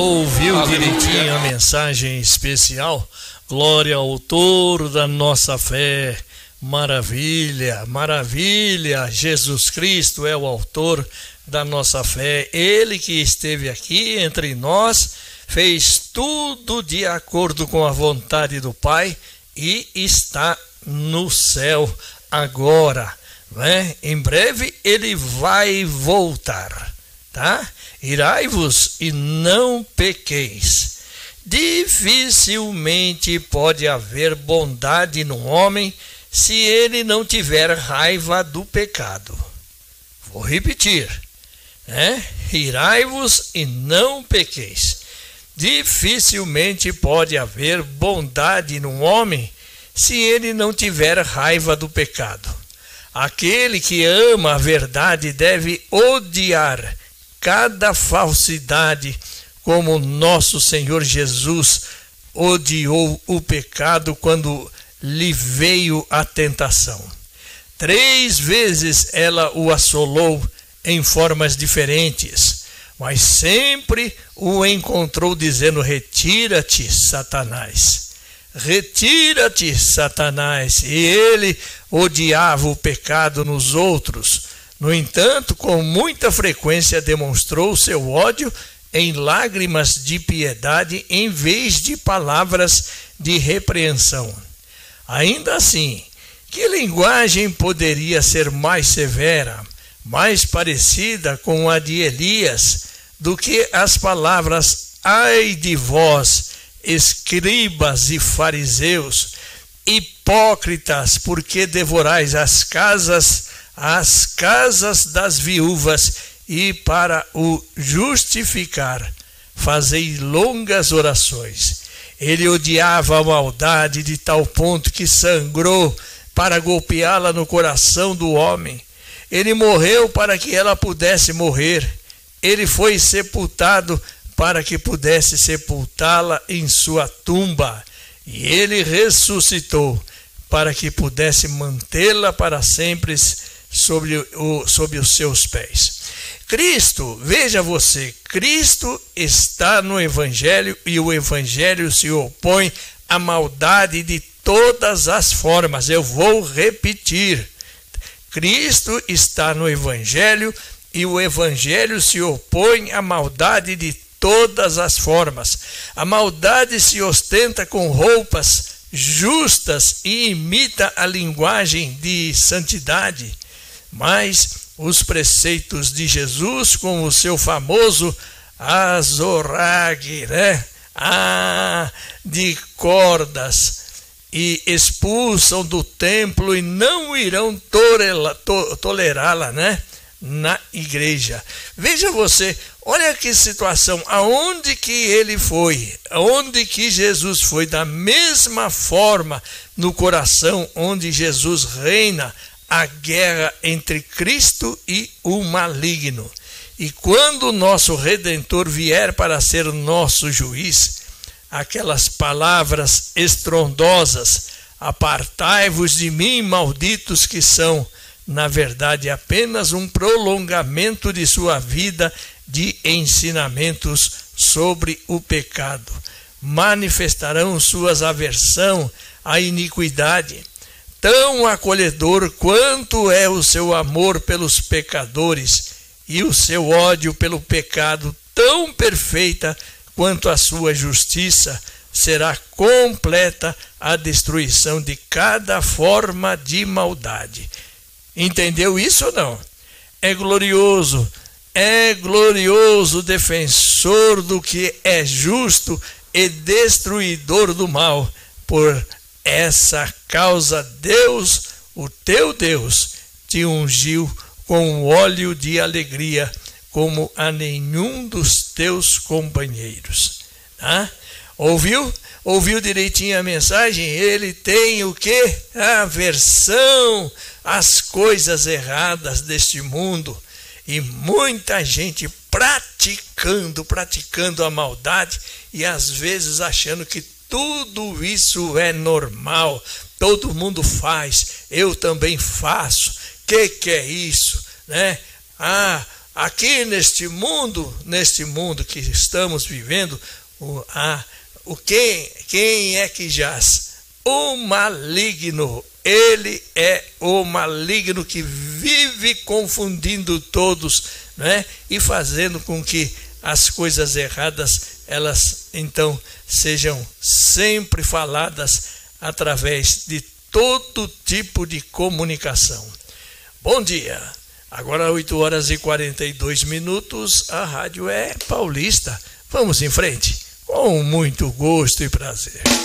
Ouviu direitinho a mensagem especial? Glória ao autor da nossa fé. Maravilha, maravilha. Jesus Cristo é o autor da nossa fé. Ele que esteve aqui entre nós, fez tudo de acordo com a vontade do Pai e está no céu agora, né? Em breve ele vai voltar, tá? Irai-vos e não pequeis. Dificilmente pode haver bondade no homem se ele não tiver raiva do pecado. Vou repetir, né? Irai-vos e não pequeis. Dificilmente pode haver bondade no homem se ele não tiver raiva do pecado. Aquele que ama a verdade deve odiar cada falsidade, como nosso Senhor Jesus odiou o pecado quando lhe veio a tentação. 3 vezes ela o assolou em formas diferentes, mas sempre o encontrou dizendo: retira-te, Satanás. Retira-te, Satanás. E ele odiava o pecado nos outros. No entanto, com muita frequência demonstrou seu ódio em lágrimas de piedade em vez de palavras de repreensão. Ainda assim, que linguagem poderia ser mais severa, mais parecida com a de Elias, do que as palavras: ai de vós, escribas e fariseus, hipócritas, porque devorais as casas das viúvas, e para o justificar fazei longas orações. Ele odiava a maldade de tal ponto que sangrou para golpeá-la no coração do homem. Ele morreu para que ela pudesse morrer. Ele foi sepultado para que pudesse sepultá-la em sua tumba. E ele ressuscitou para que pudesse mantê-la para sempre sob os seus pés. Cristo, veja você, Cristo está no Evangelho e o Evangelho se opõe à maldade de todas as formas. Eu vou repetir. Cristo está no Evangelho e o Evangelho se opõe à maldade de todas as formas. A maldade se ostenta com roupas justas e imita a linguagem de santidade, mas os preceitos de Jesus, com o seu famoso azorrague, né? De cordas, e expulsam do templo e não irão tolerá-la, né? Na igreja. Veja você, olha que situação, aonde que ele foi, aonde que Jesus foi, da mesma forma no coração onde Jesus reina, a guerra entre Cristo e o maligno. E quando o nosso Redentor vier para ser nosso juiz, aquelas palavras estrondosas: apartai-vos de mim, malditos, que são, na verdade, apenas um prolongamento de sua vida de ensinamentos sobre o pecado. Manifestarão suas aversão à iniquidade. Tão acolhedor quanto é o seu amor pelos pecadores e o seu ódio pelo pecado, tão perfeita quanto a sua justiça, será completa a destruição de cada forma de maldade. Entendeu isso ou não? É glorioso defensor do que é justo e destruidor do mal. Por essa causa Deus, o teu Deus, te ungiu com óleo de alegria, como a nenhum dos teus companheiros. Tá? Ouviu direitinho a mensagem? Ele tem o quê? Aversão às coisas erradas deste mundo. E muita gente praticando a maldade e às vezes achando que tudo isso é normal. Todo mundo faz, eu também faço. Que é isso, né? aqui neste mundo que estamos vivendo, quem é que jaz? O maligno. Ele é o maligno que vive confundindo todos, né? E fazendo com que as coisas erradas, elas então sejam sempre faladas através de todo tipo de comunicação. Bom dia, agora 8h42, a rádio é paulista. Vamos em frente, com muito gosto e prazer.